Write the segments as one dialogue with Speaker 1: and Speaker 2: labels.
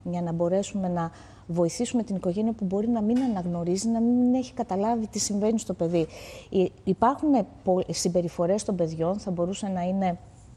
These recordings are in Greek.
Speaker 1: για να μπορέσουμε να βοηθήσουμε την οικογένεια που μπορεί να μην αναγνωρίζει, να μην έχει καταλάβει τι συμβαίνει στο παιδί. Υπάρχουν συμπεριφορές των παιδιών, θα μπορούσε να είναι...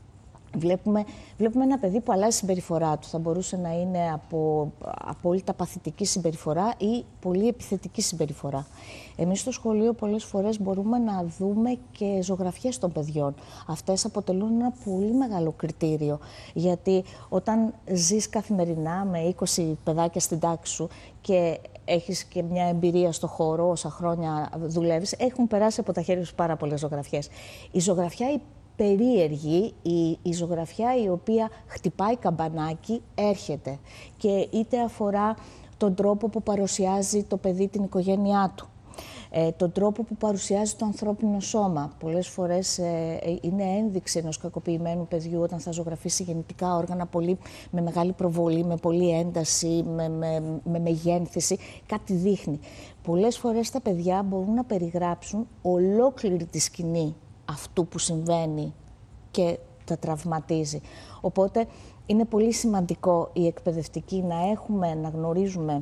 Speaker 1: Βλέπουμε ένα παιδί που αλλάζει συμπεριφορά του. Θα μπορούσε να είναι από απόλυτα παθητική συμπεριφορά ή πολύ επιθετική συμπεριφορά. Εμείς στο σχολείο πολλές φορές μπορούμε να δούμε και ζωγραφιές των παιδιών. Αυτές αποτελούν ένα πολύ μεγάλο κριτήριο. Γιατί όταν ζεις καθημερινά με 20 παιδάκια στην τάξη σου και έχεις και μια εμπειρία στο χώρο, όσα χρόνια δουλεύεις, έχουν περάσει από τα χέρια σου πάρα πολλές ζωγραφιές. Η ζωγραφιά περίεργη, η ζωγραφιά η οποία χτυπάει καμπανάκι, έρχεται και είτε αφορά τον τρόπο που παρουσιάζει το παιδί την οικογένειά του, τον τρόπο που παρουσιάζει το ανθρώπινο σώμα. Πολλές φορές είναι ένδειξη ενός κακοποιημένου παιδιού όταν θα ζωγραφίσει γεννητικά όργανα με μεγάλη προβολή, με πολλή ένταση, με μεγένθηση, κάτι δείχνει. Πολλές φορές τα παιδιά μπορούν να περιγράψουν ολόκληρη τη σκηνή αυτού που συμβαίνει και τα τραυματίζει. Οπότε είναι πολύ σημαντικό οι εκπαιδευτικοί να γνωρίζουμε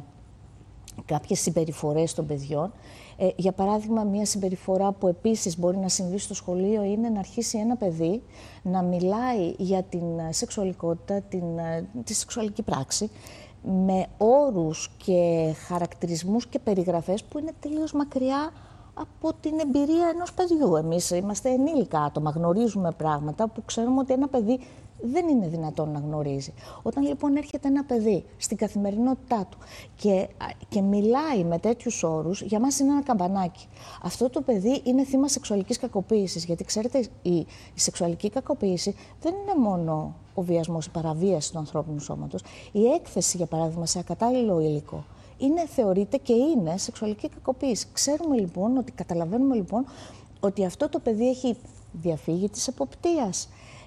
Speaker 1: κάποιες συμπεριφορές των παιδιών. Για παράδειγμα, μια συμπεριφορά που επίσης μπορεί να συμβεί στο σχολείο είναι να αρχίσει ένα παιδί να μιλάει για την σεξουαλικότητα, τη σεξουαλική πράξη, με όρους και χαρακτηρισμούς και περιγραφές που είναι τελείως μακριά από την εμπειρία ενός παιδιού. Εμείς είμαστε ενήλικα άτομα, γνωρίζουμε πράγματα που ξέρουμε ότι ένα παιδί δεν είναι δυνατόν να γνωρίζει. Όταν λοιπόν έρχεται ένα παιδί στην καθημερινότητά του και μιλάει με τέτοιους όρους, για μας είναι ένα καμπανάκι. Αυτό το παιδί είναι θύμα σεξουαλικής κακοποίησης, γιατί ξέρετε η σεξουαλική κακοποίηση δεν είναι μόνο ο βιασμός, η παραβίαση του ανθρώπινου σώματος. Η έκθεση, για παράδειγμα, σε ακατάλληλο υλικό θεωρείται και είναι σεξουαλική κακοποίηση. Καταλαβαίνουμε λοιπόν ότι αυτό το παιδί έχει διαφύγει της εποπτείας,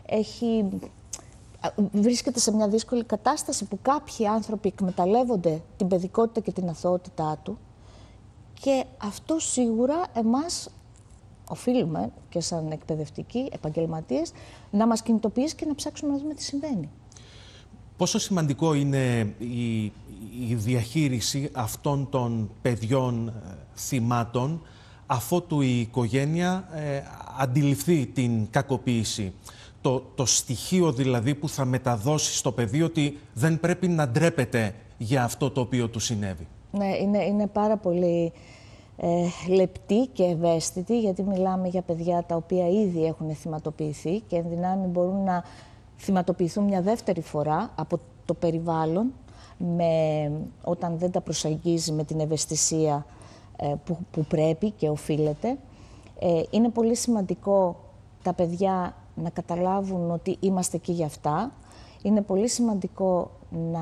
Speaker 1: βρίσκεται σε μια δύσκολη κατάσταση που κάποιοι άνθρωποι εκμεταλλεύονται την παιδικότητα και την αθωότητά του και αυτό σίγουρα εμάς οφείλουμε και σαν εκπαιδευτικοί επαγγελματίες να μας κινητοποιήσει και να ψάξουμε να δούμε τι συμβαίνει.
Speaker 2: Πόσο σημαντικό είναι η διαχείριση αυτών των παιδιών θυμάτων αφότου η οικογένεια αντιληφθεί την κακοποίηση. Το στοιχείο δηλαδή που θα μεταδώσει στο παιδί ότι δεν πρέπει να ντρέπεται για αυτό το οποίο του συνέβη.
Speaker 1: Ναι, είναι πάρα πολύ λεπτή και ευαίσθητη, γιατί μιλάμε για παιδιά τα οποία ήδη έχουν θυματοποιηθεί και εν δυνάμει μπορούν να θυματοποιηθούν μια δεύτερη φορά από το περιβάλλον όταν δεν τα προσαγγίζει με την ευαισθησία που πρέπει και οφείλεται. Είναι πολύ σημαντικό τα παιδιά να καταλάβουν ότι είμαστε εκεί για αυτά. Είναι πολύ σημαντικό να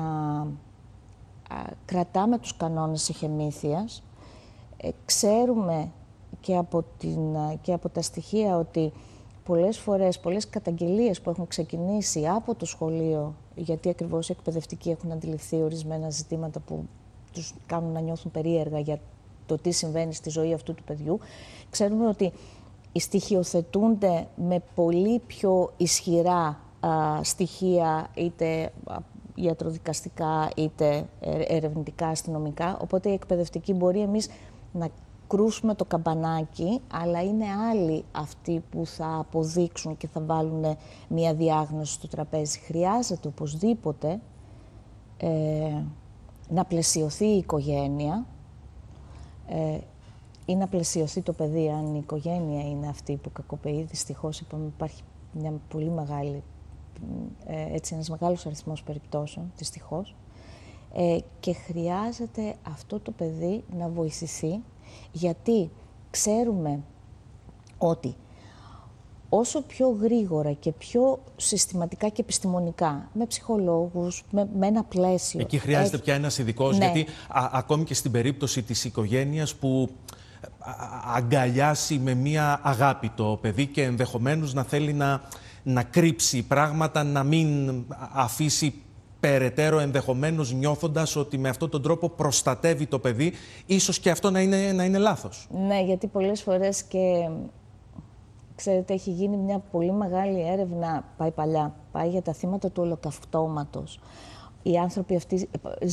Speaker 1: κρατάμε τους κανόνες εχεμήθειας. Ξέρουμε και από τα στοιχεία ότι πολλές φορές, πολλές καταγγελίες που έχουν ξεκινήσει από το σχολείο, γιατί ακριβώς οι εκπαιδευτικοί έχουν αντιληφθεί ορισμένα ζητήματα που τους κάνουν να νιώθουν περίεργα για το τι συμβαίνει στη ζωή αυτού του παιδιού, ξέρουμε ότι στοιχειοθετούνται με πολύ πιο ισχυρά στοιχεία, είτε ιατροδικαστικά, είτε ερευνητικά, αστυνομικά, οπότε οι εκπαιδευτικοί μπορεί εμείς να κρούσουμε το καμπανάκι, αλλά είναι άλλοι αυτοί που θα αποδείξουν και θα βάλουν μια διάγνωση στο τραπέζι. Χρειάζεται οπωσδήποτε να πλαισιωθεί η οικογένεια ή να πλαισιωθεί το παιδί, αν η οικογένεια είναι αυτή που κακοποιεί. Δυστυχώς, είπαμε, υπάρχει μια πολύ μεγάλη, ένας μεγάλος αριθμός περιπτώσεων, δυστυχώς, και χρειάζεται αυτό το παιδί να βοηθηθεί, γιατί ξέρουμε ότι όσο πιο γρήγορα και πιο συστηματικά και επιστημονικά, με ψυχολόγους, με ένα πλαίσιο...
Speaker 2: Εκεί χρειάζεται πια ένας ειδικός, ναι. Γιατί ακόμη και στην περίπτωση της οικογένειας που αγκαλιάσει με μία αγάπη το παιδί και ενδεχομένως να θέλει να κρύψει πράγματα, να μην αφήσει περαιτέρω, ενδεχομένως νιώθοντας ότι με αυτόν τον τρόπο προστατεύει το παιδί, ίσως και αυτό να είναι λάθος.
Speaker 1: Ναι, γιατί πολλές φορές και, ξέρετε, έχει γίνει μια πολύ μεγάλη έρευνα, πάει παλιά, πάει για τα θύματα του ολοκαυτώματος, οι άνθρωποι αυτοί